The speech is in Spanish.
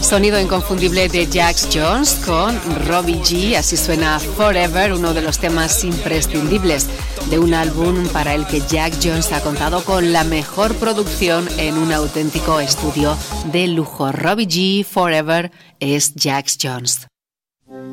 Sonido inconfundible de Jax Jones con Robbie G, así suena Forever, uno de los temas imprescindibles de un álbum para el que Jax Jones ha contado con la mejor producción en un auténtico estudio de lujo. Robbie G, Forever, es Jax Jones.